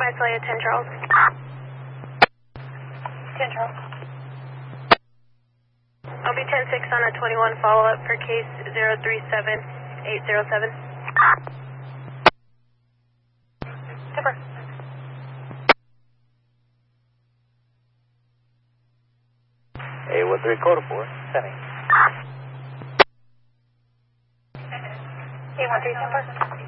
Visalia 10 Charles. 10 Charles. I'll be 10-6 on a 21 follow-up for case 037807. Super. Hey, what 3 quarter for? Semi. 813 Super.